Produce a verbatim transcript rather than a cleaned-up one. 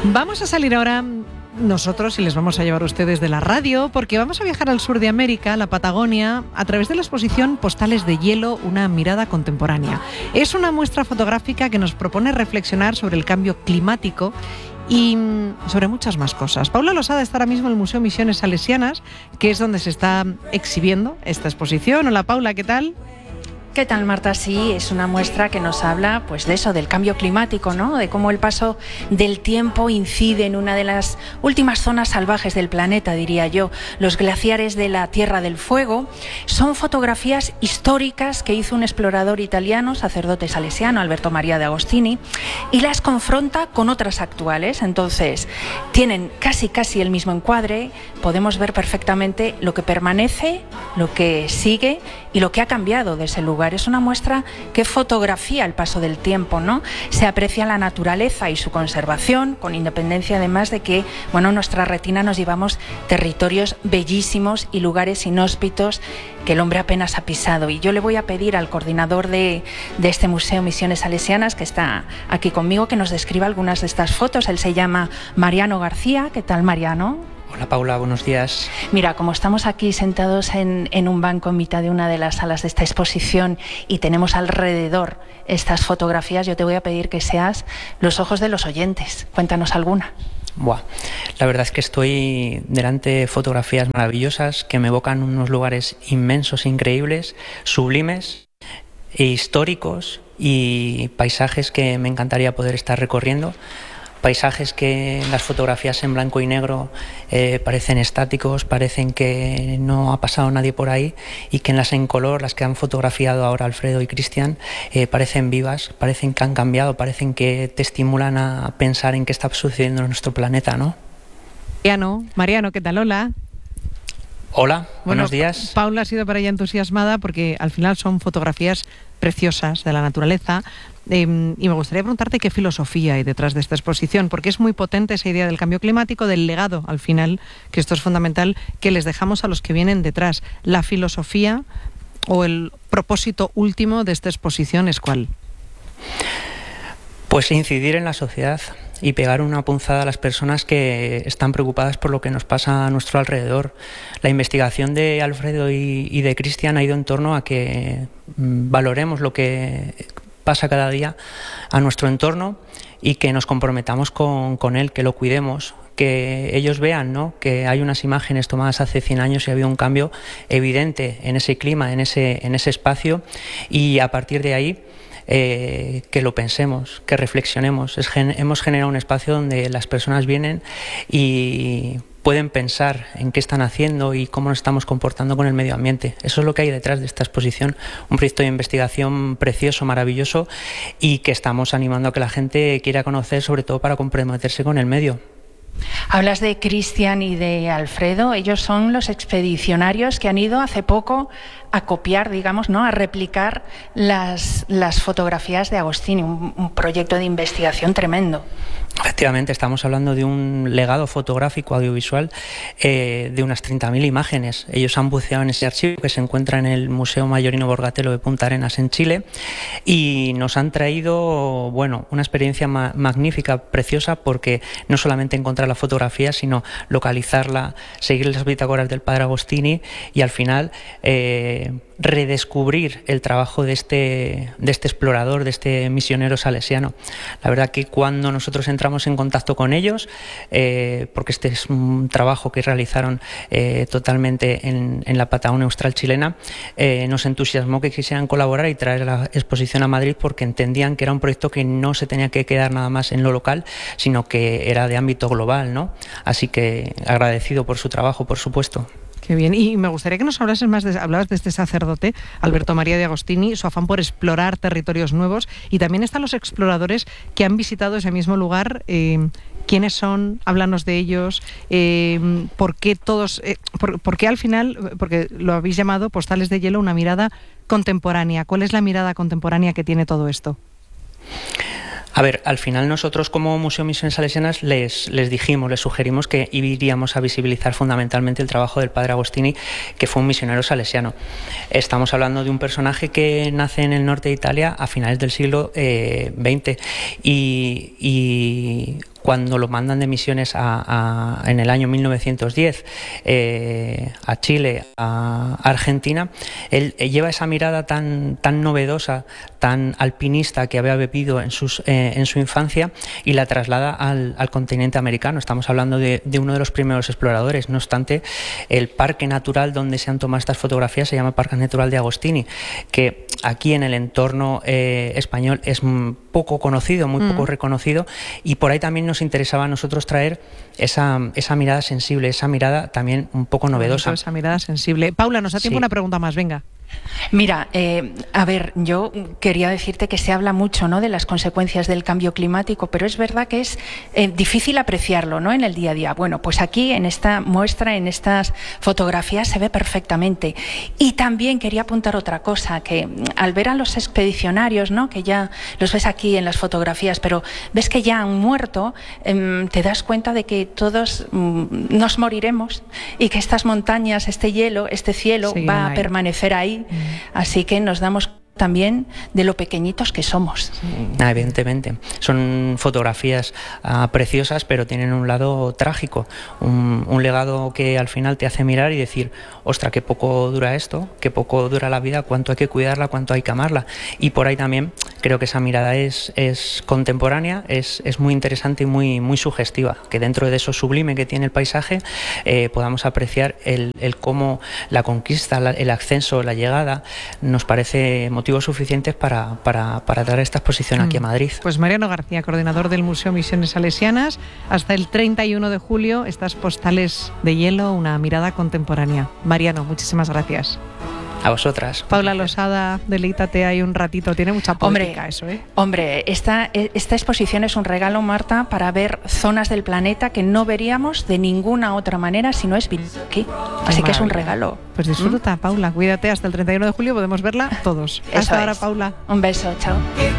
Vamos a salir ahora nosotros y les vamos a llevar a ustedes de la radio porque vamos a viajar al sur de América, la Patagonia, a través de la exposición Postales de Hielo, una mirada contemporánea. Es una muestra fotográfica que nos propone reflexionar sobre el cambio climático y sobre muchas más cosas. Paula Losada está ahora mismo en el Museo Misiones Salesianas, que es donde se está exhibiendo esta exposición. Hola Paula, ¿qué tal? ¿Qué tal, Marta? Sí, es una muestra que nos habla pues de eso, del cambio climático, ¿no? De cómo el paso del tiempo incide en una de las últimas zonas salvajes del planeta, diría yo, los glaciares de la Tierra del Fuego. Son fotografías históricas que hizo un explorador italiano, sacerdote salesiano, Alberto Maria de Agostini, y las confronta con otras actuales. Entonces, tienen casi casi el mismo encuadre, podemos ver perfectamente lo que permanece, lo que sigue y lo que ha cambiado de ese lugar. Es una muestra que fotografía el paso del tiempo, ¿no? Se aprecia la naturaleza y su conservación, con independencia además de que, bueno, en nuestra retina nos llevamos territorios bellísimos y lugares inhóspitos que el hombre apenas ha pisado. Y yo le voy a pedir al coordinador de, de este Museo Misiones Salesianas, que está aquí conmigo, que nos describa algunas de estas fotos. Él se llama Mariano García. ¿Qué tal, Mariano? Hola Paula, buenos días. Mira, como estamos aquí sentados en, en un banco en mitad de una de las salas de esta exposición y tenemos alrededor estas fotografías, yo te voy a pedir que seas los ojos de los oyentes. Cuéntanos alguna. Buah, la verdad es que estoy delante de fotografías maravillosas que me evocan unos lugares inmensos, increíbles, sublimes e históricos y paisajes que me encantaría poder estar recorriendo. Paisajes que en las fotografías en blanco y negro eh, parecen estáticos, parecen que no ha pasado nadie por ahí, y que en las en color, las que han fotografiado ahora Alfredo y Cristian, eh, parecen vivas, parecen que han cambiado, parecen que te estimulan a pensar en qué está sucediendo en nuestro planeta, ¿no? Mariano, Mariano, ¿qué tal? Hola. Hola, bueno, buenos días. Paula ha sido para ella entusiasmada porque al final son fotografías preciosas de la naturaleza. Eh, y me gustaría preguntarte qué filosofía hay detrás de esta exposición, porque es muy potente esa idea del cambio climático, del legado al final, que esto es fundamental, que les dejamos a los que vienen detrás. La filosofía o el propósito último de esta exposición ¿es cuál? Pues incidir en la sociedad y pegar una punzada a las personas que están preocupadas por lo que nos pasa a nuestro alrededor. La investigación de Alfredo y, y de Cristian ha ido en torno a que mmm, valoremos lo que pasa cada día a nuestro entorno y que nos comprometamos con, con él, que lo cuidemos, que ellos vean, ¿no?, que hay unas imágenes tomadas hace cien años y ha habido un cambio evidente en ese clima, en ese, en ese espacio, y a partir de ahí Eh, que lo pensemos, que reflexionemos. Es, gen, hemos generado un espacio donde las personas vienen y pueden pensar en qué están haciendo y cómo nos estamos comportando con el medio ambiente. Eso es lo que hay detrás de esta exposición, un proyecto de investigación precioso, maravilloso, y que estamos animando a que la gente quiera conocer, sobre todo para comprometerse con el medio. Hablas de Cristian y de Alfredo. Ellos son los expedicionarios que han ido hace poco a copiar, digamos, ¿no?, a replicar las, las fotografías de Agostini, un, un proyecto de investigación tremendo. Efectivamente, estamos hablando de un legado fotográfico audiovisual eh, de unas treinta mil imágenes. Ellos han buceado en ese archivo que se encuentra en el Museo Mayorino Borgatelo de Punta Arenas, en Chile, y nos han traído, bueno, una experiencia ma magnífica, preciosa, porque no solamente encontrar la fotografía, sino localizarla, seguir las bitácoras del padre Agostini y al final eh, redescubrir el trabajo de este, de este explorador, de este misionero salesiano. La verdad que cuando nosotros entramos en contacto con ellos, eh, porque este es un trabajo que realizaron eh, totalmente en, en la Patagonia austral chilena, eh, nos entusiasmó que quisieran colaborar y traer la exposición a Madrid, porque entendían que era un proyecto que no se tenía que quedar nada más en lo local, sino que era de ámbito global, ¿no? Así que agradecido por su trabajo, por supuesto. Qué bien. Y me gustaría que nos hablases más de, hablabas de este sacerdote, Alberto Maria de Agostini, su afán por explorar territorios nuevos, y también están los exploradores que han visitado ese mismo lugar. Eh, ¿Quiénes son? Háblanos de ellos. Eh, ¿Por qué todos? Eh, por, por qué al final, porque lo habéis llamado Postales de Hielo, una mirada contemporánea? ¿Cuál es la mirada contemporánea que tiene todo esto? A ver, al final nosotros como Museo Misiones Salesianas les, les dijimos, les sugerimos que iríamos a visibilizar fundamentalmente el trabajo del padre Agostini, que fue un misionero salesiano. Estamos hablando de un personaje que nace en el norte de Italia a finales del siglo eh, veinte y, y cuando lo mandan de misiones a, a, en el año mil novecientos diez eh, a Chile, a Argentina, él, él lleva esa mirada tan, tan novedosa, tan alpinista que había vivido en, sus, eh, en su infancia y la traslada al, al continente americano. Estamos hablando de, de uno de los primeros exploradores. No obstante, el parque natural donde se han tomado estas fotografías se llama Parque Natural de Agostini, que aquí en el entorno eh, español es poco conocido, muy poco mm. reconocido, y por ahí también nos interesaba a nosotros traer esa, esa mirada sensible, esa mirada también un poco novedosa. Esa mirada sensible. Paula, nos da tiempo sí. una pregunta más, venga. Mira, eh, a ver, yo quería decirte que se habla mucho, ¿no?, de las consecuencias del cambio climático, pero es verdad que es eh, difícil apreciarlo, ¿no?, en el día a día. Bueno, pues aquí en esta muestra, en estas fotografías se ve perfectamente. Y también quería apuntar otra cosa, que al ver a los expedicionarios, ¿no?, que ya los ves aquí en las fotografías, pero ves que ya han muerto, eh, te das cuenta de que todos mm, nos moriremos y que estas montañas, este hielo, este cielo sí, va a permanecer ahí. Así que nos damos también de lo pequeñitos que somos. Ah, evidentemente. Son fotografías uh, preciosas, pero tienen un lado trágico, un, un legado que al final te hace mirar y decir, ostra, qué poco dura esto, qué poco dura la vida, cuánto hay que cuidarla, cuánto hay que amarla. Y por ahí también creo que esa mirada es, es contemporánea, es, es muy interesante y muy, muy sugestiva, que dentro de eso sublime que tiene el paisaje eh, podamos apreciar el, el cómo la conquista, la, el ascenso, la llegada, nos parece motivos suficientes para, para, para dar esta exposición aquí a Madrid. Pues Mariano García, coordinador del Museo Misiones Salesianas, hasta el treinta y uno de julio, estas postales de hielo, una mirada contemporánea. Mariano, muchísimas gracias. A vosotras. Paula Losada, deleítate ahí un ratito, tiene mucha poética hombre, eso, ¿eh? Hombre, esta, esta exposición es un regalo, Marta, para ver zonas del planeta que no veríamos de ninguna otra manera si no es aquí. Así que es un regalo. Pues disfruta, ¿Mm? Paula, cuídate, hasta el treinta y uno de julio podemos verla todos. Eso hasta es. ahora, Paula. Un beso, chao.